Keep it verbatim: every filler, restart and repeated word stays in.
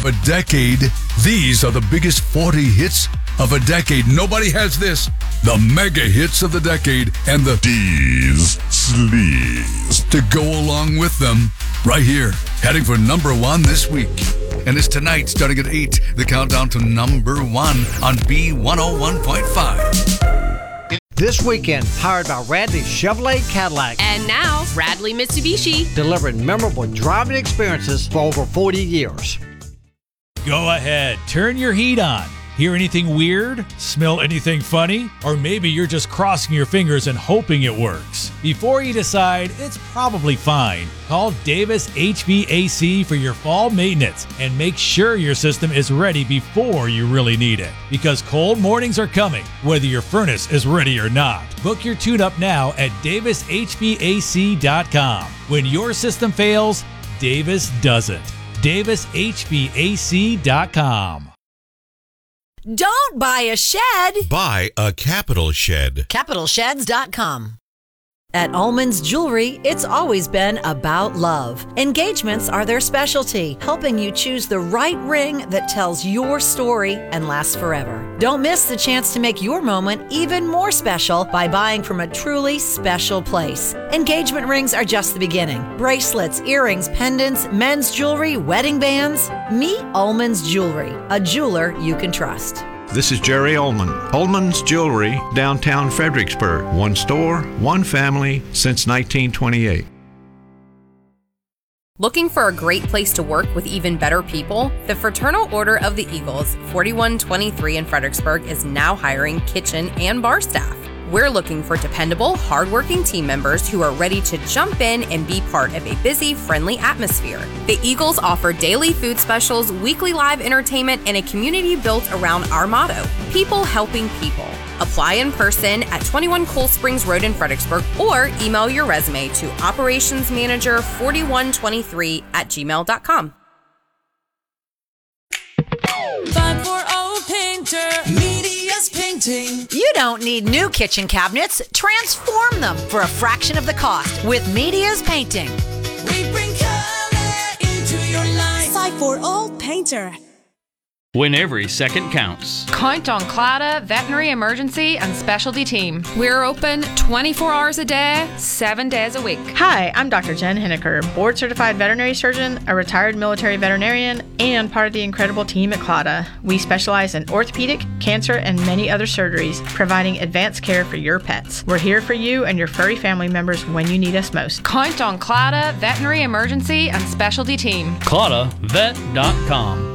of a decade. These are the biggest forty hits of a decade. Nobody has this. The mega hits of the decade and the D's Sleaze to go along with them right here. Heading for number one this week. And it's tonight, starting at eight, the countdown to number one on B one oh one point five. This weekend, powered by Radley Chevrolet Cadillac. And now, Radley Mitsubishi. Delivering memorable driving experiences for over forty years. Go ahead, turn your heat on. Hear anything weird? Smell anything funny? Or maybe you're just crossing your fingers and hoping it works. Before you decide, it's probably fine. Call Davis H V A C for your fall maintenance and make sure your system is ready before you really need it. Because cold mornings are coming, whether your furnace is ready or not. Book your tune-up now at Davis H V A C dot com. When your system fails, Davis does it. Davis H V A C dot com. Don't buy a shed. Buy a Capital Shed. Capital Sheds dot com. At Ullman's Jewelry, it's always been about love. Engagements are their specialty, helping you choose the right ring that tells your story and lasts forever. Don't miss the chance to make your moment even more special by buying from a truly special place. Engagement rings are just the beginning. Bracelets, earrings, pendants, men's jewelry, wedding bands. Meet Ullman's Jewelry, a jeweler you can trust. This is Jerry Ullman. Ullman's Jewelry, downtown Fredericksburg. One store, one family since nineteen twenty-eight. Looking for a great place to work with even better people? The Fraternal Order of the Eagles, forty-one twenty-three in Fredericksburg, is now hiring kitchen and bar staff. We're looking for dependable, hardworking team members who are ready to jump in and be part of a busy, friendly atmosphere. The Eagles offer daily food specials, weekly live entertainment, and a community built around our motto, people helping people. Apply in person at twenty-one Cool Springs Road in Fredericksburg or email your resume to operationsmanager forty-one twenty-three at gmail dot com. five forty Painter, Media's Painting. You don't need new kitchen cabinets. Transform them for a fraction of the cost with Media's Painting. We bring color into your life. five forty Painter. When every second counts. Count on Clada Veterinary Emergency and Specialty Team. We're open twenty-four hours a day, seven days a week. Hi, I'm Doctor Jen Henniker, board certified veterinary surgeon, a retired military veterinarian, and part of the incredible team at Clada. We specialize in orthopedic, cancer, and many other surgeries, providing advanced care for your pets. We're here for you and your furry family members when you need us most. Count on Clada Veterinary Emergency and Specialty Team. Clada Vet dot com.